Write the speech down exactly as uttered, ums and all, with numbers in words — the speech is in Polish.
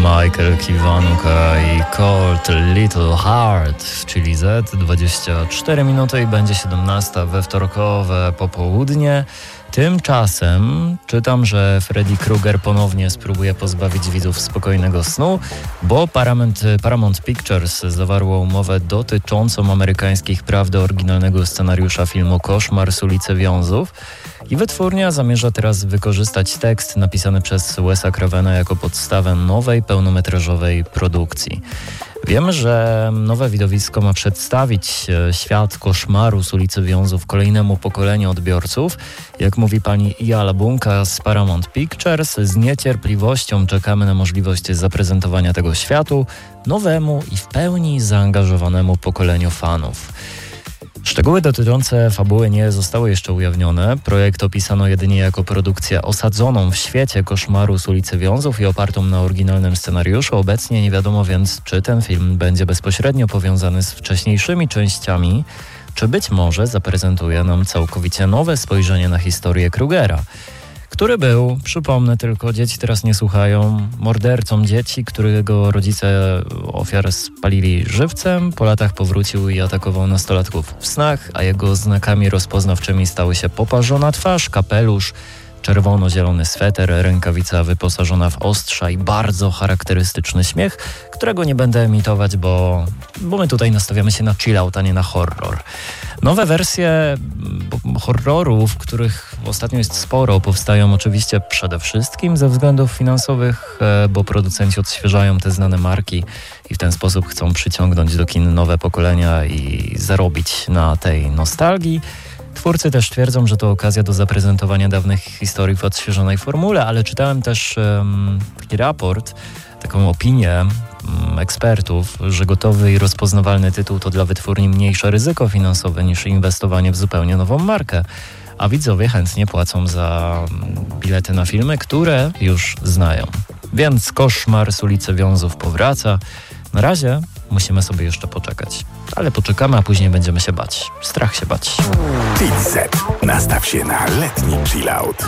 Michael Kiwanuka i Cold Little Heart, czyli Z, dwadzieścia cztery minuty i będzie siedemnasta we wtorkowe popołudnie. Tymczasem czytam, że Freddy Krueger ponownie spróbuje pozbawić widzów spokojnego snu, bo Paramount, Paramount Pictures zawarło umowę dotyczącą amerykańskich praw do oryginalnego scenariusza filmu Koszmar z ulicy Wiązów i wytwórnia zamierza teraz wykorzystać tekst napisany przez Wesa Cravena jako podstawę nowej, pełnometrażowej produkcji. Wiemy, że nowe widowisko ma przedstawić świat Koszmaru z ulicy Wiązów kolejnemu pokoleniu odbiorców. Jak mówi pani Ia Labunka z Paramount Pictures, z niecierpliwością czekamy na możliwość zaprezentowania tego światu nowemu i w pełni zaangażowanemu pokoleniu fanów. Szczegóły dotyczące fabuły nie zostały jeszcze ujawnione. Projekt opisano jedynie jako produkcję osadzoną w świecie Koszmaru z ulicy Wiązów i opartą na oryginalnym scenariuszu. Obecnie nie wiadomo więc, czy ten film będzie bezpośrednio powiązany z wcześniejszymi częściami, czy być może zaprezentuje nam całkowicie nowe spojrzenie na historię Krugera, który był, przypomnę tylko, dzieci teraz nie słuchają, mordercą dzieci, którego rodzice ofiar spalili żywcem. Po latach powrócił i atakował nastolatków w snach, a jego znakami rozpoznawczymi stały się poparzona twarz, kapelusz, czerwono-zielony sweter, rękawica wyposażona w ostrza i bardzo charakterystyczny śmiech, którego nie będę emitować, bo, bo my tutaj nastawiamy się na chill-out, a nie na horror. Nowe wersje horrorów, których ostatnio jest sporo, powstają oczywiście przede wszystkim ze względów finansowych, bo producenci odświeżają te znane marki i w ten sposób chcą przyciągnąć do kin nowe pokolenia i zarobić na tej nostalgii. Twórcy też twierdzą, że to okazja do zaprezentowania dawnych historii w odświeżonej formule, ale czytałem też um, taki raport, taką opinię um, ekspertów, że gotowy i rozpoznawalny tytuł to dla wytwórni mniejsze ryzyko finansowe niż inwestowanie w zupełnie nową markę, a widzowie chętnie płacą za bilety na filmy, które już znają. Więc Koszmar z ulicy Wiązów powraca. Na razie musimy sobie jeszcze poczekać. Ale poczekamy, a później będziemy się bać. Strach się bać. T Z. Nastaw się na letni chillout.